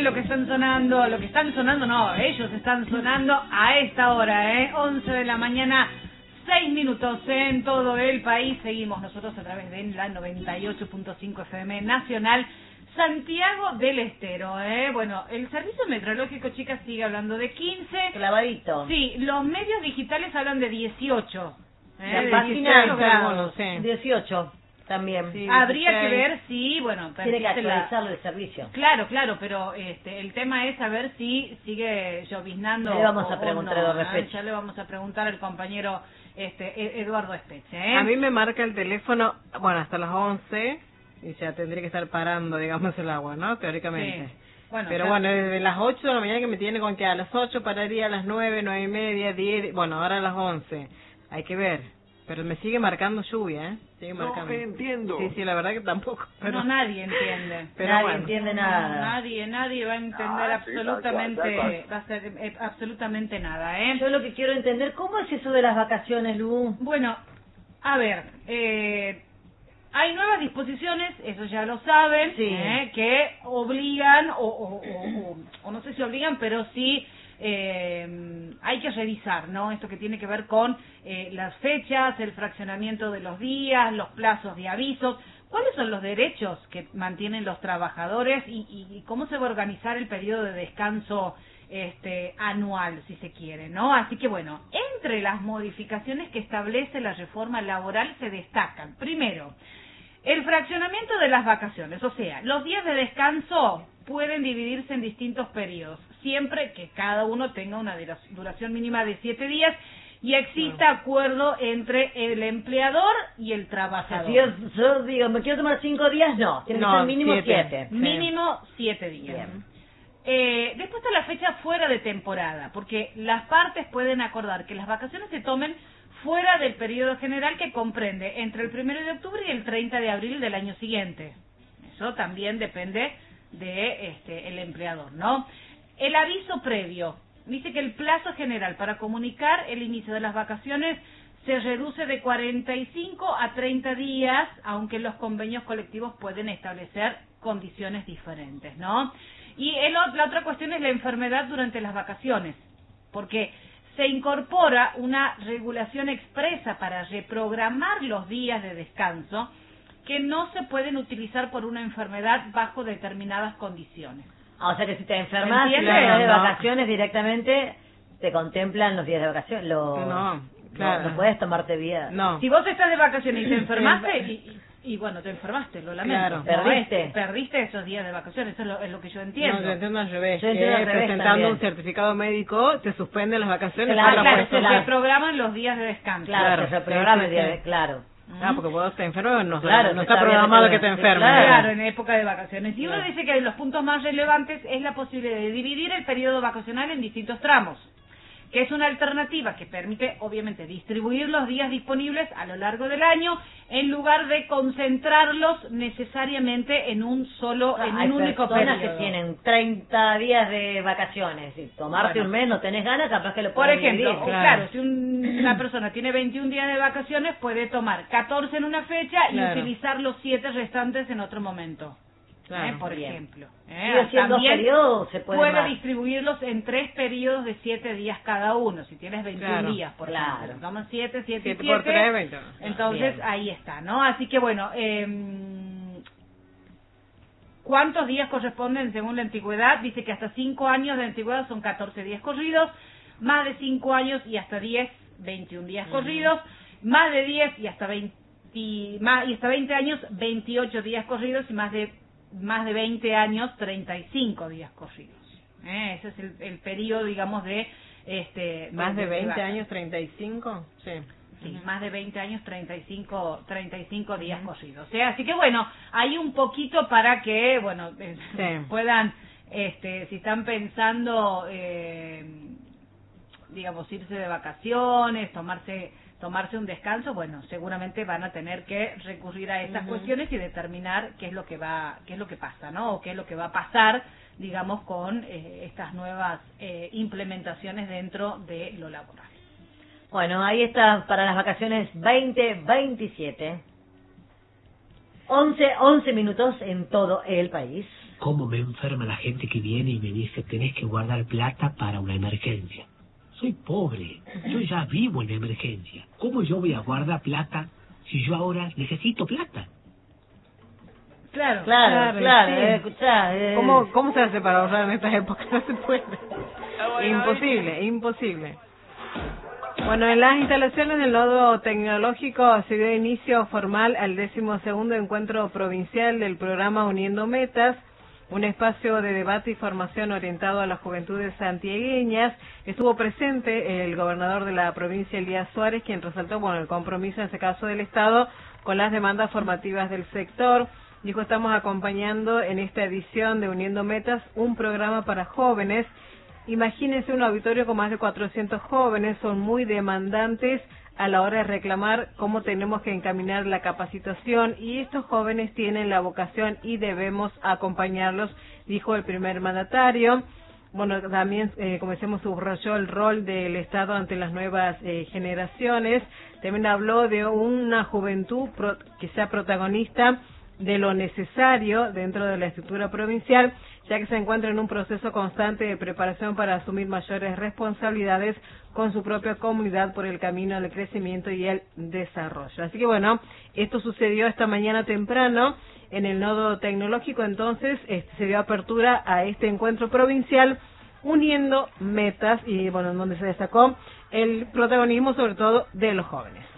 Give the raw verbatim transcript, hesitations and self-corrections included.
lo que están sonando, lo que están sonando no, ellos están sonando a esta hora, ¿eh? once de la mañana, seis minutos en todo el país. Seguimos nosotros a través de la noventa y ocho punto cinco F M Nacional, Santiago del Estero, ¿eh? Bueno, el servicio meteorológico, chicas, sigue hablando de quince. Clavadito. Sí, los medios digitales hablan de dieciocho. ¿eh? La página grados. Sí. dieciocho también. Sí, habría que ver si, bueno, tiene que actualizarlo la... el servicio. Claro, claro, pero este, el tema es saber si sigue lloviznando. Le vamos o, a preguntar o al no, respecto. Ya le vamos a preguntar al compañero este Eduardo Espeche, ¿eh? A mí me marca el teléfono, bueno, hasta las once, y ya tendría que estar parando, digamos, el agua, ¿no? Teóricamente. Sí. Bueno, pero ya... bueno, desde las ocho de la mañana que me tiene con que a las ocho pararía, a las nueve, nueve y media, diez, bueno, ahora a las once. Hay que ver. Pero me sigue marcando lluvia, ¿eh? Sigue marcando. No entiendo. Sí, sí, la verdad que tampoco. Pero... No, nadie entiende. Pero nadie bueno. entiende nada. No, nadie, nadie va a entender Ah, sí, absolutamente, tal cual, tal cual. va a ser eh, absolutamente nada, ¿eh? Yo lo que quiero entender, ¿cómo es eso de las vacaciones, Lu? Bueno, a ver, eh, hay nuevas disposiciones, eso ya lo saben, Sí. eh, que obligan, o, o, o, o, o no sé si obligan, pero sí eh, hay que revisar, ¿no? Esto que tiene que ver con eh, las fechas, el fraccionamiento de los días, los plazos de avisos. ¿Cuáles son los derechos que mantienen los trabajadores y, y, y cómo se va a organizar el periodo de descanso este anual, si se quiere, ¿no? Así que bueno, entre las modificaciones que establece la reforma laboral se destacan, primero, el fraccionamiento de las vacaciones, o sea, los días de descanso pueden dividirse en distintos periodos, siempre que cada uno tenga una duración mínima de siete días y exista acuerdo entre el empleador y el trabajador. Si yo, yo digo, me quiero tomar cinco días, no, tiene No, que ser mínimo siete. siete. Sí. Mínimo siete días. Bien. Eh, después está la fecha fuera de temporada, porque las partes pueden acordar que las vacaciones se tomen fuera del periodo general que comprende entre el primero de octubre y el treinta de abril del año siguiente. Eso también depende de este, el empleador, ¿no? El aviso previo. Dice que el plazo general para comunicar el inicio de las vacaciones se reduce de cuarenta y cinco a treinta días, aunque los convenios colectivos pueden establecer condiciones diferentes, ¿no? Y el, la otra cuestión es la enfermedad durante las vacaciones, porque se incorpora una regulación expresa para reprogramar los días de descanso que no se pueden utilizar por una enfermedad bajo determinadas condiciones. Ah, o sea que si te enfermas, los ¿Entiendes? días de No. vacaciones directamente te contemplan los días de vacaciones. Lo, No, claro. No, no puedes tomarte vida. No. Si vos estás de vacaciones y te enfermaste, y, y, y bueno, te enfermaste, lo lamento. Claro. No, Perdiste. es- perdiste esos días de vacaciones, eso es lo, es lo que yo No, entiendo. yo entiendo al revés. Yo entiendo que al revés presentando también. un certificado médico te suspenden las vacaciones. Claro, Ah, por la claro, puesta. se claro. reprograman los días de descanso. Claro, Claro, se reprograma sí, el sí, día sí. de... Claro. Ah, porque vos te enfermas, no, Claro, no se está sabe programado que que te- te sí, enfermes. claro. Claro, en época de vacaciones. Y uno Claro. dice que los puntos más relevantes es la posibilidad de dividir el periodo vacacional en distintos tramos, que es una alternativa que permite, obviamente, distribuir los días disponibles a lo largo del año en lugar de concentrarlos necesariamente en un solo, en Hay un único personas periodo. que tienen treinta días de vacaciones y tomarte Bueno. un mes no tenés ganas, capaz que lo Por puedes ejemplo, dividir. o claro. claro, si un- una persona tiene veintiún días de vacaciones, puede tomar catorce en una fecha y Claro. utilizar los siete restantes en otro momento. Claro. ¿eh? Por Bien. ejemplo. Sí, ¿eh? si en dos También periodos se puede puede más. distribuirlos en tres periodos de siete días cada uno. Si tienes veintiún Claro. días, por Claro. ejemplo. Toman siete, siete y Siete por siete. tres, veinte. Entonces, Bien. ahí está, ¿no? Así que, bueno, eh, ¿cuántos días corresponden según la antigüedad? Dice que hasta cinco años de antigüedad son catorce días corridos, más de cinco años y hasta diez, veintiún días corridos, más de diez y hasta veinte, más, y hasta veinte años, veintiocho días corridos y más de más de veinte años, treinta y cinco días corridos. ¿eh? Ese es el, el periodo, digamos, de... este Más de veinte vaca- años, treinta y cinco, sí. Sí, más de veinte años, treinta y cinco, treinta y cinco días corridos. ¿eh? Así que bueno, hay un poquito para que, bueno, eh, Sí. puedan, este, si están pensando, eh, digamos, irse de vacaciones, tomarse tomarse un descanso, bueno, seguramente van a tener que recurrir a estas Ujú. cuestiones y determinar qué es lo que va, qué es lo que pasa, ¿no? O qué es lo que va a pasar, digamos, con eh, estas nuevas eh, implementaciones dentro de lo laboral. Bueno, ahí está para las vacaciones veinte veintisiete. once, once minutos en todo el país. cómo me enferma la gente que viene y me dice, tenés que guardar plata para una emergencia. Soy pobre, yo ya vivo en emergencia. ¿Cómo yo voy a guardar plata si yo ahora necesito plata? Claro, claro, claro, sí. eh, escuchá, eh. ¿Cómo, ¿Cómo se hace para ahorrar en estas épocas? No se puede. Imposible, imposible. Bueno, en las instalaciones del nodo tecnológico se dio inicio formal al decimosegundo encuentro provincial del programa Uniendo Metas, un espacio de debate y formación orientado a las juventudes santiagueñas. Estuvo presente el gobernador de la provincia, Elías Suárez, quien resaltó, bueno, el compromiso en este caso del Estado con las demandas formativas del sector. Dijo, estamos acompañando en esta edición de Uniendo Metas un programa para jóvenes. Imagínense un auditorio con más de cuatrocientos jóvenes, son muy demandantes a la hora de reclamar cómo tenemos que encaminar la capacitación y estos jóvenes tienen la vocación y debemos acompañarlos, dijo el primer mandatario. Bueno, también, eh, como decimos, subrayó el rol del Estado ante las nuevas eh, generaciones. También habló de una juventud pro, que sea protagonista de lo necesario dentro de la estructura provincial, ya que se encuentra en un proceso constante de preparación para asumir mayores responsabilidades con su propia comunidad por el camino del crecimiento y el desarrollo. Así que bueno, esto sucedió esta mañana temprano en el nodo tecnológico, entonces este, se dio apertura a este encuentro provincial Uniendo Metas y bueno, en donde se destacó el protagonismo sobre todo de los jóvenes.